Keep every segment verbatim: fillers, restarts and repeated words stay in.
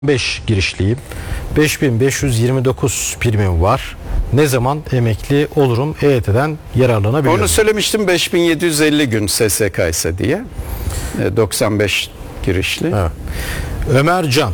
beş girişliyim. beş bin beş yüz yirmi dokuz primim var. Ne zaman emekli olurum? E Y T'den yararlanabiliyorum. Onu söylemiştim, beş bin yedi yüz elli gün S S K ise diye. doksan beş girişli. Evet. Ömer Can.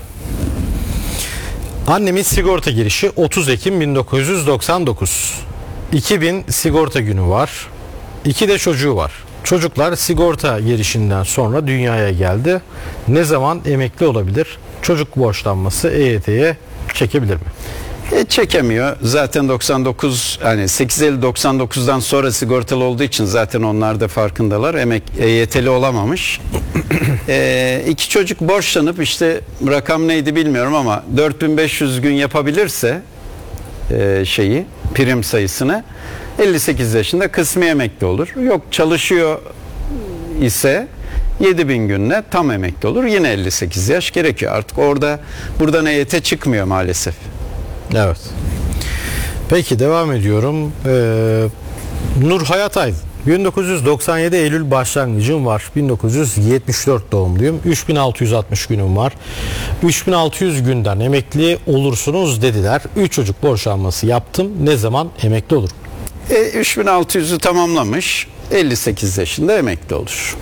Annemin sigorta girişi otuz Ekim bin dokuz yüz doksan dokuz. iki bin sigorta günü var. iki de çocuğu var. Çocuklar sigorta girişinden sonra dünyaya geldi. Ne zaman emekli olabilir? Çocuk borçlanması E Y T'ye çekebilir mi? E, çekemiyor. Zaten doksan dokuz, hani sekiz Eylül doksan dokuzdan sonra sigortalı olduğu için zaten onlar da farkındalar. Emek E Y T'li olamamış. e, iki çocuk borçlanıp, işte rakam neydi bilmiyorum ama dört bin beş yüz gün yapabilirse e, şeyi prim sayısını, elli sekiz yaşında kısmi emekli olur. Yok, çalışıyor ise yedi bin günle tam emekli olur. Yine elli sekiz yaş gerekiyor. Artık orada buradan E Y T çıkmıyor maalesef. Evet. Peki devam ediyorum. Ee, Nur Hayat Aydın. bin dokuz yüz doksan yedi Eylül başlangıcım var. bin dokuz yüz yetmiş dört doğumluyum. üç bin altı yüz altmış günüm var. üç bin altı yüz günden emekli olursunuz dediler. üç çocuk borçlanması yaptım. Ne zaman emekli olurum? E, üç bin altı yüzü tamamlamış. elli sekiz yaşında emekli olur.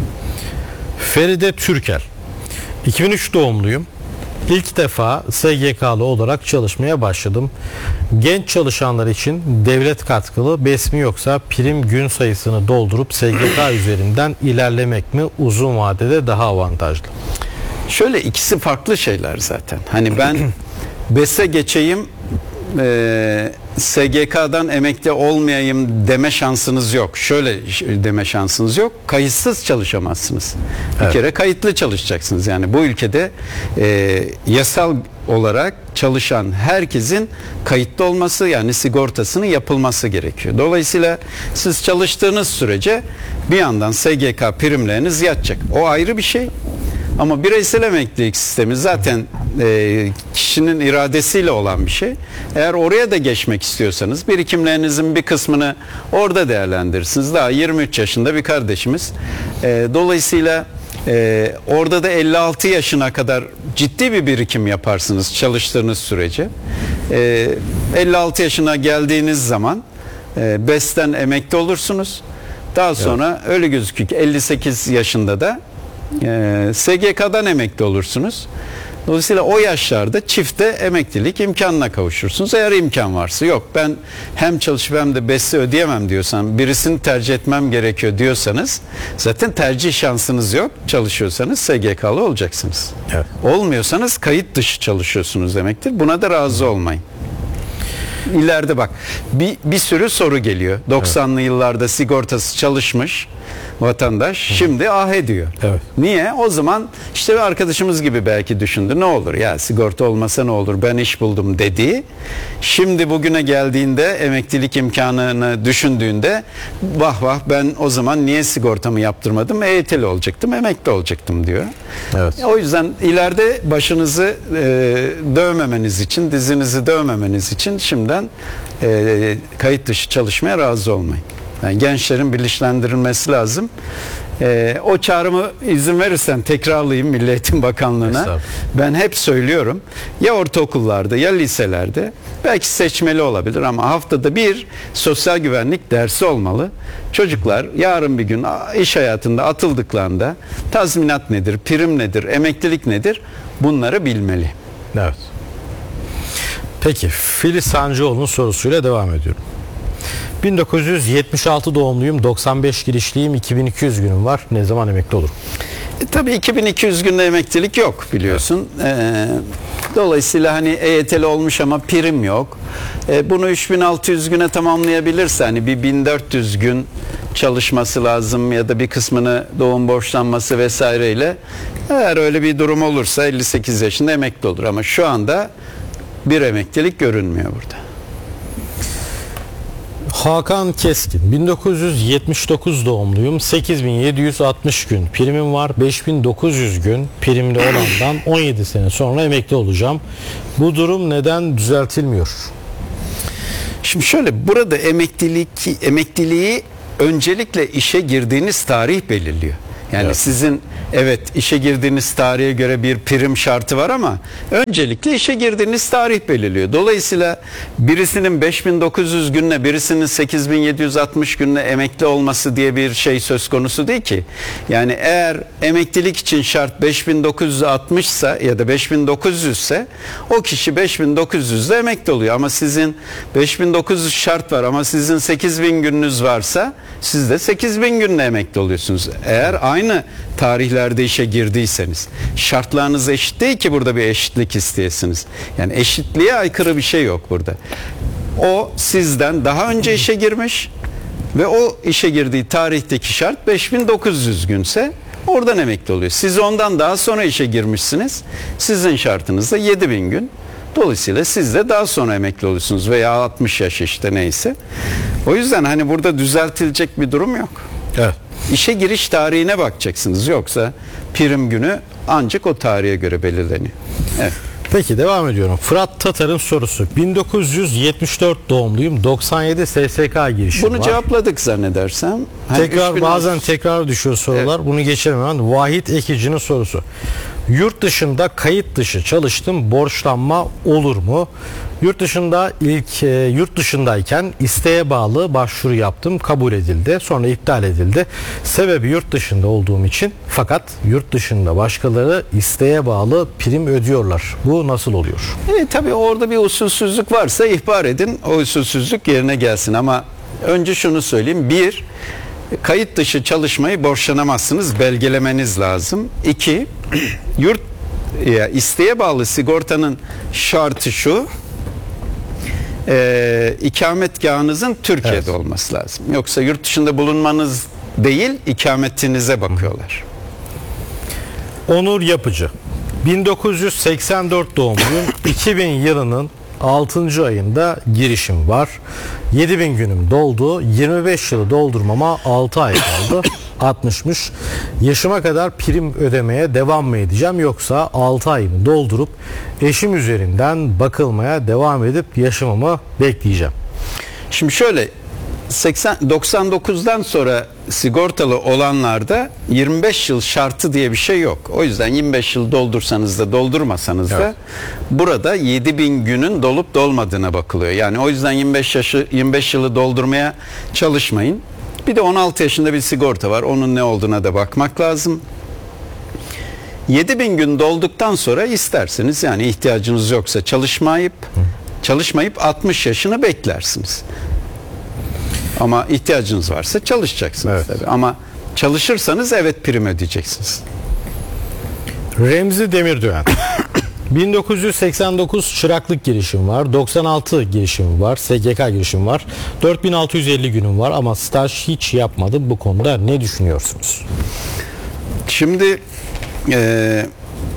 Feride Türkel. iki bin üç doğumluyum. İlk defa S G K'lı olarak çalışmaya başladım. Genç çalışanlar için devlet katkılı B E S mi yoksa prim gün sayısını doldurup S G K üzerinden ilerlemek mi uzun vadede daha avantajlı? Şöyle, ikisi farklı şeyler zaten. Hani ben B E S'e geçeyim, e, S G K'dan emekli olmayayım deme şansınız yok. Şöyle deme şansınız yok. Kayıtsız çalışamazsınız. Bir evet. kere kayıtlı çalışacaksınız. Yani bu ülkede e, yasal olarak çalışan herkesin kayıtlı olması, yani sigortasının yapılması gerekiyor. Dolayısıyla siz çalıştığınız sürece bir yandan S G K primleriniz yatacak. O ayrı bir şey. Ama bireysel emeklilik sistemi zaten e, kişinin iradesiyle olan bir şey. Eğer oraya da geçmek istiyorsanız birikimlerinizin bir kısmını orada değerlendirirsiniz. Daha yirmi üç yaşında bir kardeşimiz. E, dolayısıyla e, orada da elli altı yaşına kadar ciddi bir birikim yaparsınız çalıştığınız sürece. E, elli altı yaşına geldiğiniz zaman e, B E S'ten emekli olursunuz. Daha sonra evet. öyle gözüküyor ki elli sekiz yaşında da Ee, S G K'dan emekli olursunuz. Dolayısıyla o yaşlarda çifte emeklilik imkanına kavuşursunuz. Eğer imkan varsa, yok ben hem çalışıp hem de B E S'i ödeyemem diyorsan, birisini tercih etmem gerekiyor diyorsanız, zaten tercih şansınız yok. Çalışıyorsanız S G K'lı olacaksınız. Evet. Olmuyorsanız kayıt dışı çalışıyorsunuz demektir. Buna da razı olmayın. İleride bak bir, bir sürü soru geliyor. doksanlı evet. yıllarda sigortası çalışmış vatandaş şimdi ah ediyor. Evet. Niye? O zaman işte bir arkadaşımız gibi belki düşündü. Ne olur ya, sigorta olmasa ne olur, ben iş buldum dediği, şimdi bugüne geldiğinde emeklilik imkanını düşündüğünde vah vah ben o zaman niye sigortamı yaptırmadım, E Y T'li olacaktım, emekli olacaktım diyor. Evet. O yüzden ileride başınızı e, dövmemeniz için, dizinizi dövmemeniz için şimdiden e, kayıt dışı çalışmaya razı olmayın. Yani gençlerin bilinçlendirilmesi lazım. Ee, o çağrımı izin verirsen tekrarlayayım Milli Eğitim Bakanlığı'na. Ben hep söylüyorum, ya ortaokullarda ya liselerde belki seçmeli olabilir ama haftada bir sosyal güvenlik dersi olmalı. Çocuklar yarın bir gün iş hayatında atıldıklarında tazminat nedir, prim nedir, emeklilik nedir, bunları bilmeli. Evet. Peki Filiz Sancıoğlu'nun sorusuyla devam ediyorum. bin dokuz yüz yetmiş altı doğumluyum, doksan beş girişliyim, iki bin iki yüz günüm var. Ne zaman emekli olurum? E, tabii iki bin iki yüz günde emeklilik yok biliyorsun. Evet. E, dolayısıyla hani E Y T'li olmuş ama prim yok. E, bunu üç bin altı yüz güne tamamlayabilirse, hani bir bin dört yüz gün çalışması lazım ya da bir kısmını doğum borçlanması vesaireyle, eğer öyle bir durum olursa elli sekiz yaşında emekli olur. Ama şu anda bir emeklilik görünmüyor burada. Hakan Keskin. bin dokuz yüz yetmiş dokuz doğumluyum. sekiz bin yedi yüz altmış gün primim var. beş bin dokuz yüz gün primli olandan on yedi sene sonra emekli olacağım. Bu durum neden düzeltilmiyor? Şimdi şöyle, burada emeklilik emekliliği öncelikle işe girdiğiniz tarih belirliyor. Yani Evet. sizin evet işe girdiğiniz tarihe göre bir prim şartı var ama öncelikle işe girdiğiniz tarih belirliyor. Dolayısıyla birisinin beş bin dokuz yüz günle birisinin sekiz bin yedi yüz altmış günle emekli olması diye bir şey söz konusu değil ki. Yani eğer emeklilik için şart beş bin dokuz yüz altmış ise ya da beş bin dokuz yüz ise o kişi beş bin dokuz yüzde emekli oluyor. Ama sizin beş bin dokuz yüz şart var ama sizin sekiz bin gününüz varsa siz de sekiz bin günle emekli oluyorsunuz. Eğer aynı tarihlerde işe girdiyseniz şartlarınız eşit değil ki burada bir eşitlik isteyesiniz. Yani eşitliğe aykırı bir şey yok burada. O sizden daha önce işe girmiş ve o işe girdiği tarihteki şart beş bin dokuz yüz günse oradan emekli oluyor. Siz ondan daha sonra işe girmişsiniz. Sizin şartınız da yedi bin gün. Dolayısıyla siz de daha sonra emekli oluyorsunuz veya altmış yaş işte neyse. O yüzden hani burada düzeltilecek bir durum yok. Evet. İşe giriş tarihine bakacaksınız. Yoksa prim günü ancak o tarihe göre belirleniyor. Evet. Peki devam ediyorum. Fırat Tatar'ın sorusu. bin dokuz yüz yetmiş dört doğumluyum. doksan yedi S S K girişim Bunu var. cevapladık zannedersem. Hani Tekrar üç bin bazen tekrar düşüyor sorular. Evet. Bunu geçelim hemen. Vahit Ekici'nin sorusu. Yurt dışında kayıt dışı çalıştım. Borçlanma olur mu? Yurt dışında ilk e, yurt dışındayken isteğe bağlı başvuru yaptım. Kabul edildi. Sonra iptal edildi. Sebebi yurt dışında olduğum için. Fakat yurt dışında başkaları isteğe bağlı prim ödüyorlar. Bu nasıl oluyor? E, tabii orada bir usulsüzlük varsa ihbar edin. O usulsüzlük yerine gelsin ama önce şunu söyleyeyim. Bir, kayıt dışı çalışmayı borçlanamazsınız. Belgelemeniz lazım. İki, yurt ya, isteğe bağlı sigortanın şartı şu. E, ikametgahınızın Türkiye'de Evet. olması lazım. Yoksa yurt dışında bulunmanız değil, ikametinize bakıyorlar. Onur Yapıcı. bin dokuz yüz seksen dört doğumluyum. iki bin yılının altıncı ayında girişim var. yedi bin günüm doldu. yirmi beş yılı doldurmama altı ay kaldı. altmışmış. Yaşıma kadar prim ödemeye devam mı edeceğim yoksa altı ayımı doldurup eşim üzerinden bakılmaya devam edip yaşamımı bekleyeceğim? Şimdi şöyle seksen doksan dokuzdan sonra sigortalı olanlarda yirmi beş yıl şartı diye bir şey yok. O yüzden yirmi beş yıl doldursanız da doldurmasanız da Evet. burada yedi bin günün dolup dolmadığına bakılıyor. Yani o yüzden yirmi beş yaşı yirmi beş yılı doldurmaya çalışmayın. Bir de on altı yaşında bir sigorta var. Onun ne olduğuna da bakmak lazım. yedi bin gün dolduktan sonra isterseniz yani ihtiyacınız yoksa çalışmayıp çalışmayıp altmış yaşını beklersiniz. Ama ihtiyacınız varsa çalışacaksınız Evet. tabii. Ama çalışırsanız evet prim ödeyeceksiniz. Remzi Demirdöğen. bin dokuz yüz seksen dokuz çıraklık girişim var. doksan altı girişim var. S G K girişim var. dört bin altı yüz elli günüm var ama staj hiç yapmadım. Bu konuda ne düşünüyorsunuz? Şimdi e,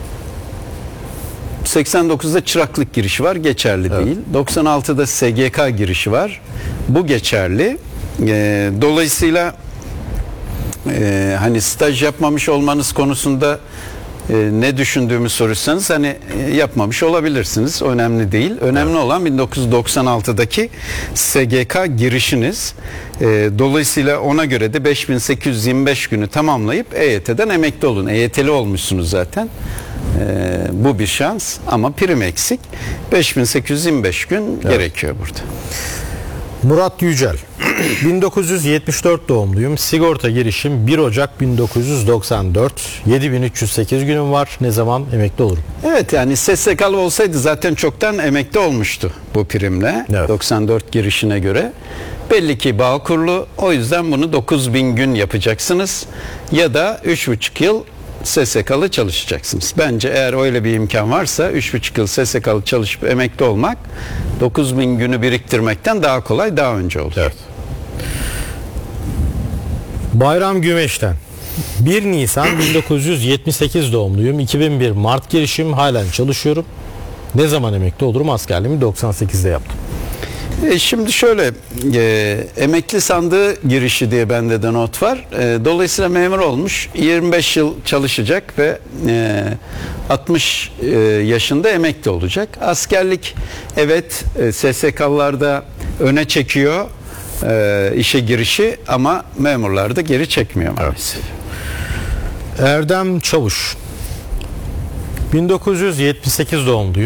seksen dokuzda çıraklık girişi var, geçerli Evet. değil. doksan altıda S G K girişi var. Bu geçerli. E, dolayısıyla e, hani staj yapmamış olmanız konusunda e, ne düşündüğümü sorursanız hani e, yapmamış olabilirsiniz. Önemli değil. Önemli evet. olan bin dokuz yüz doksan altıdaki S G K girişiniz. E, dolayısıyla ona göre de beş bin sekiz yüz yirmi beş günü tamamlayıp E Y T'den emekli olun. E Y T'li olmuşsunuz zaten. Ee, bu bir şans ama prim eksik. beş bin sekiz yüz yirmi beş gün evet. gerekiyor burada. Murat Yücel. bin dokuz yüz yetmiş dört doğumluyum. Sigorta girişim bir Ocak bin dokuz yüz doksan dört. yedi bin üç yüz sekiz günüm var. Ne zaman emekli olurum? Evet yani S S K'lı olsaydı zaten çoktan emekli olmuştu bu primle. Evet. doksan dört girişine göre. Belli ki Bağkurlu, o yüzden bunu dokuz bin gün yapacaksınız. Ya da üç buçuk yıl S S K'lı çalışacaksınız. Bence eğer öyle bir imkan varsa üç buçuk yıl S S K'lı çalışıp emekli olmak dokuz bin günü biriktirmekten daha kolay, daha önce olur. Evet. Bayram Gümeş'ten. bir Nisan bin dokuz yüz yetmiş sekiz doğumluyum. iki bin bir Mart girişim, halen çalışıyorum. Ne zaman emekli olurum? Askerliğimi doksan sekizde yaptım. E şimdi şöyle e, emekli sandığı girişi diye bende de not var. E, dolayısıyla memur olmuş, yirmi beş yıl çalışacak ve e, altmış e, yaşında emekli olacak. Askerlik evet e, S S K'larda öne çekiyor e, işe girişi ama memurlarda geri çekmiyor maalesef. Erdem Çavuş bin dokuz yüz yetmiş sekiz doğumluyum.